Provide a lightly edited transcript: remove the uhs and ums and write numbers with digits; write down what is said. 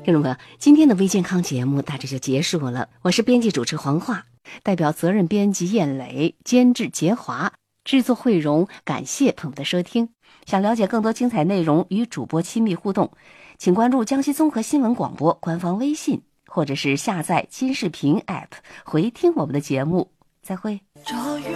听众朋友，今天的微健康节目大致就结束了。我是编辑主持黄华，代表责任编辑燕磊，监制杰华，制作慧荣，感谢朋友的收听。想了解更多精彩内容与主播亲密互动，请关注江西综合新闻广播官方微信，或者是下载金视频 App 回听我们的节目。再会。